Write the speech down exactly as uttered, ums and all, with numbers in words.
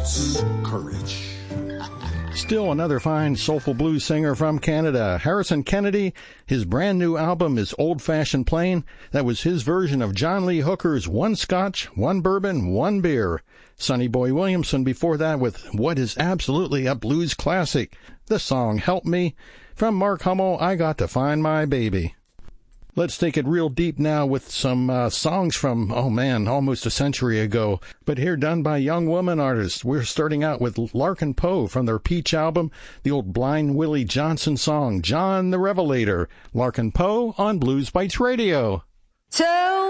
false courage. Still another fine soulful blues singer from Canada, Harrison Kennedy. His brand new album is Old Fashioned Plain. That was his version of John Lee Hooker's One Scotch, One Bourbon, One Beer. Sonny Boy Williamson before that with what is absolutely a blues classic, the song Help Me. From Mark Hummel, I Got to Find My Baby. Let's take it real deep now with some uh, songs from, oh man, almost a century ago. But here done by young woman artists. We're starting out with Larkin Poe from their Peach album, the old Blind Willie Johnson song, John the Revelator. Larkin Poe on Blues Bites Radio. Tell